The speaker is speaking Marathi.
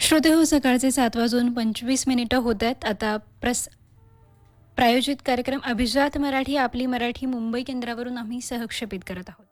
श्रोते हो, सकाळचे 7:25 होत आहेत. आता प्रायोजित कार्यक्रम अभिजात मराठी, आपली मराठी मुंबई केंद्रावरून आम्ही सहक्षेपित करत आहोत.